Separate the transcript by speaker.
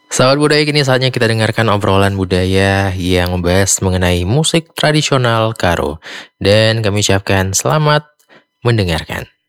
Speaker 1: Sahabat budaya, kini saatnya kita dengarkan obrolan budaya yang membahas mengenai musik tradisional Karo. Dan kami ucapkan selamat mendengarkan.